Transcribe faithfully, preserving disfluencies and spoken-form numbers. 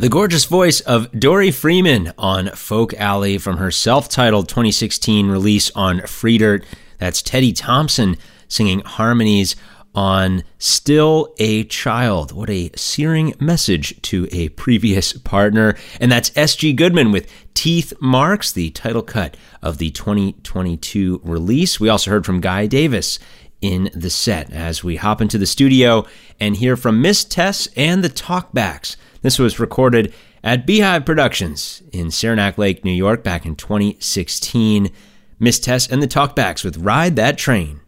The gorgeous voice of Dory Freeman on Folk Alley from her self-titled twenty sixteen release on Free Dirt. That's Teddy Thompson singing harmonies on Still a Child. What a searing message to a previous partner. And that's S G Goodman with Teeth Marks, the title cut of the twenty twenty-two release. We also heard from Guy Davis in the set as we hop into the studio and hear from Miss Tess and the Talkbacks. This was recorded at Beehive Productions in Saranac Lake, New York, back in twenty sixteen. Miss Tess and the Talkbacks with Ride That Train.